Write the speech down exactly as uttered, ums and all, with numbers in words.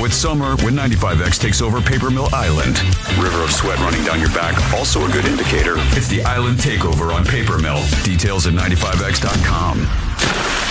it's summer when ninety-five X takes over Paper Mill Island. River of sweat running down your back, also a good indicator. It's the Island Takeover on Paper Mill. Details at ninety-five X dot com.